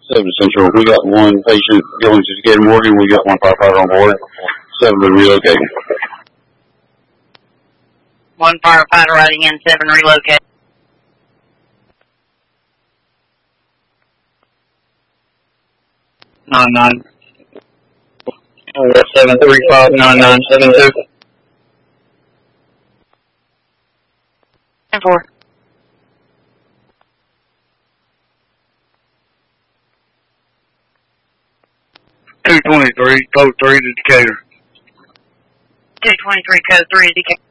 7 Central. We got one patient going to Decatur Morgan. We got one firefighter on board. 7 been relocating. One firefighter riding in, 7 relocate. Nine. 7359972. 10-4. 223, code 3 to Decatur. 223, code 3 to Decatur.